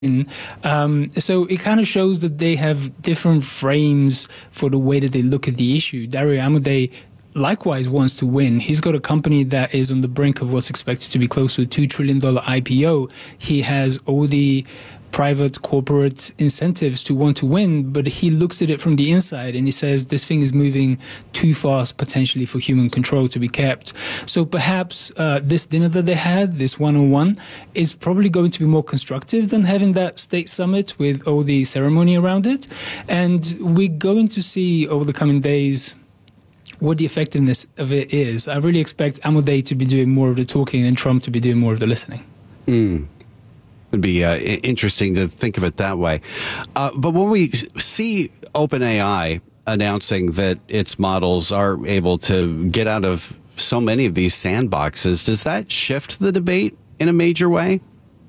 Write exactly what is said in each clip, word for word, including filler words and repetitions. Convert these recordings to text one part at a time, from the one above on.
Um, so it kind of shows that they have different frames for the way that they look at the issue. Dario Amodei likewise wants to win. He's got a company that is on the brink of what's expected to be close to a two trillion dollars I P O. He has all the private corporate incentives to want to win, but he looks at it from the inside and he says this thing is moving too fast potentially for human control to be kept. So perhaps uh, this dinner that they had, this one-on-one, is probably going to be more constructive than having that state summit with all the ceremony around it. And we're going to see over the coming days what the effectiveness of it is. I really expect Amodei to be doing more of the talking and Trump to be doing more of the listening. Mm. It'd be uh, interesting to think of it that way. Uh, but when we see OpenAI announcing that its models are able to get out of so many of these sandboxes, does that shift the debate in a major way?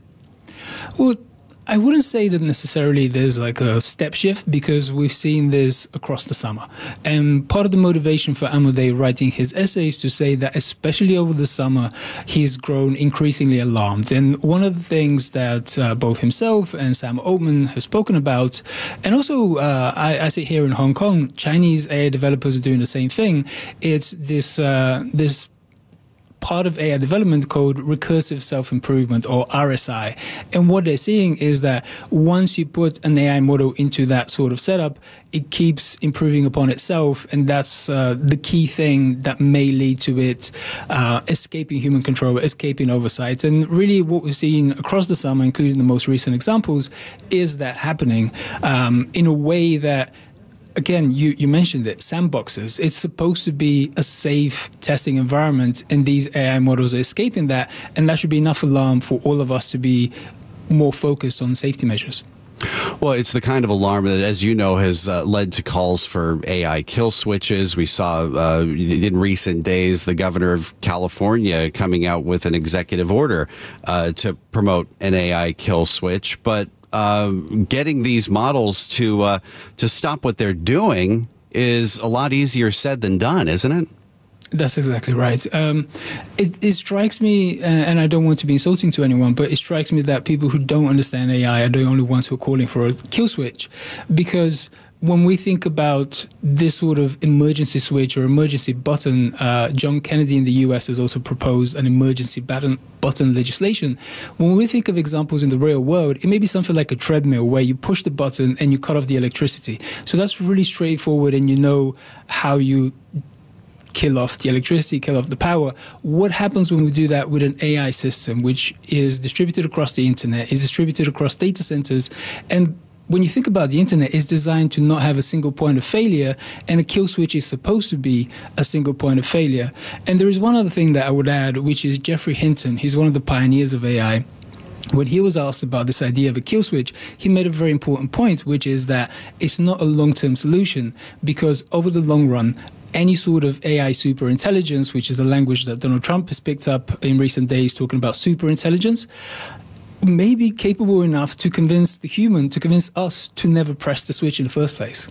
Well, I wouldn't say that necessarily there's like a step shift, because we've seen this across the summer. And part of the motivation for Amodei writing his essay is to say that especially over the summer, he's grown increasingly alarmed. And one of the things that uh, both himself and Sam Altman have spoken about, and also uh, I, I sit here in Hong Kong, Chinese A I developers are doing the same thing. It's this uh, this part of A I development called recursive self-improvement, or R S I. And what they're seeing is that once you put an A I model into that sort of setup, it keeps improving upon itself. And that's uh, the key thing that may lead to it uh, escaping human control, escaping oversight. And really what we've seen across the summer, including the most recent examples, is that happening um, in a way that, again, you, you mentioned it, sandboxes. It's supposed to be a safe testing environment, and these A I models are escaping that, and that should be enough alarm for all of us to be more focused on safety measures. Well, it's the kind of alarm that, as you know, has uh, led to calls for A I kill switches. We saw uh, in recent days the governor of California coming out with an executive order uh, to promote an A I kill switch. But Uh, getting these models to uh, to stop what they're doing is a lot easier said than done, isn't it? That's exactly right. Um, it, it strikes me, uh, and I don't want to be insulting to anyone, but it strikes me that people who don't understand A I are the only ones who are calling for a kill switch. Because when we think about this sort of emergency switch or emergency button, uh, John Kennedy in the U S has also proposed an emergency button, button legislation. When we think of examples in the real world, it may be something like a treadmill where you push the button and you cut off the electricity. So that's really straightforward, and you know how you kill off the electricity, kill off the power. What happens when we do that with an A I system, which is distributed across the internet, is distributed across data centers, and when you think about the internet, it's designed to not have a single point of failure, and a kill switch is supposed to be a single point of failure. And there is one other thing that I would add, which is Geoffrey Hinton. He's one of the pioneers of A I. When he was asked about this idea of a kill switch, he made a very important point, which is that it's not a long-term solution, because over the long run, any sort of A I superintelligence, which is a language that Donald Trump has picked up in recent days, talking about superintelligence, may be capable enough to convince the human, to convince us to never press the switch in the first place.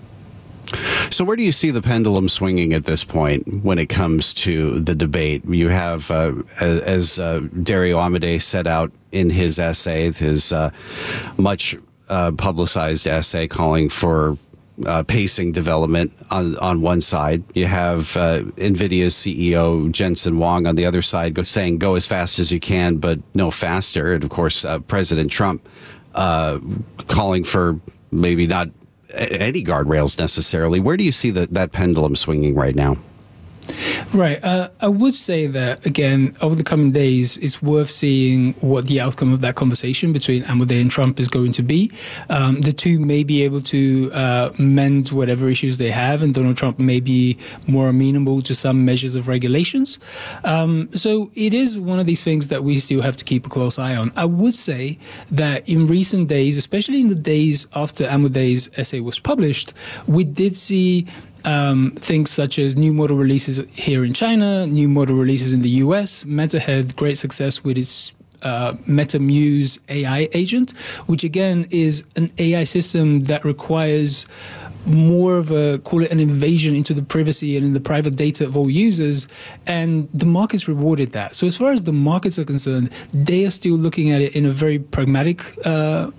So where do you see the pendulum swinging at this point when it comes to the debate? You have, uh, as, as uh, Dario Amodei set out in his essay, his uh, much uh, publicized essay calling for Uh, pacing development on on one side. You have uh, NVIDIA's C E O Jensen Huang on the other side go, saying go as fast as you can, but no faster. And of course, uh, President Trump uh, calling for maybe not any guardrails necessarily. Where do you see the, that pendulum swinging right now? Right. Uh, I would say that, again, over the coming days, it's worth seeing what the outcome of that conversation between Amodei and Trump is going to be. Um, the two may be able to uh, mend whatever issues they have, and Donald Trump may be more amenable to some measures of regulations. Um, so it is one of these things that we still have to keep a close eye on. I would say that in recent days, especially in the days after Amodei's essay was published, we did see Um, things such as new model releases here in China, new model releases in the U S. Meta had great success with its uh, MetaMuse A I agent, which again is an A I system that requires more of a, call it an invasion into the privacy and in the private data of all users, and the markets rewarded that. So as far as the markets are concerned, they are still looking at it in a very pragmatic uh,